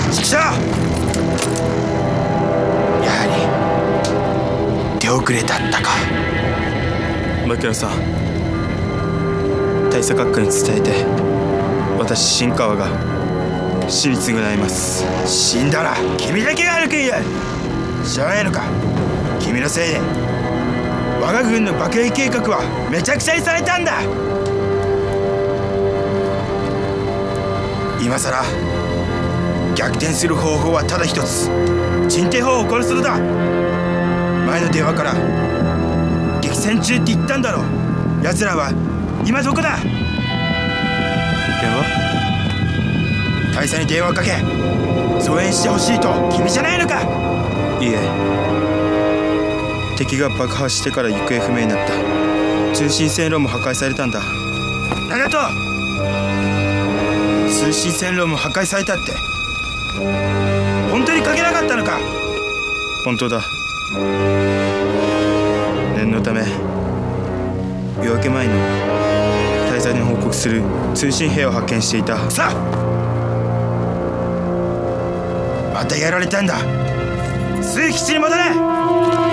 ちくしょう、やはり手遅れだったか。 牧野さん、大佐閣下に伝えて、私新川が死に償います。 死んだら君だけが歩くんや。知らないのか、君のせいで我が軍の爆撃計画はめちゃくちゃにされたんだ。今さら逆転する方法はただ一つ、陳帝鳳を殺すのだ。前の電話から激戦中って言ったんだろう。奴らは今どこだ。 電話？ 大佐に電話をかけ増援してほしいと君じゃないのか。 いいえ、敵が爆破してから行方不明になった。通信線路も破壊されたんだ。 なんだと？通信線路も破壊されたって本当にかけなかったのか。 本当だ。念のため夜明け前の大佐に報告する通信兵を発見していた。 さあ、またやられたんだ。すぐ基地に戻れ。